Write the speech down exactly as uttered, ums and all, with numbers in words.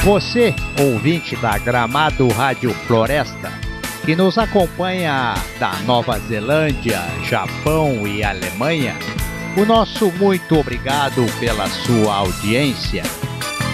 Você, ouvinte da Gramado Rádio Floresta, que nos acompanha da Nova Zelândia, Japão e Alemanha, o nosso muito obrigado pela sua audiência.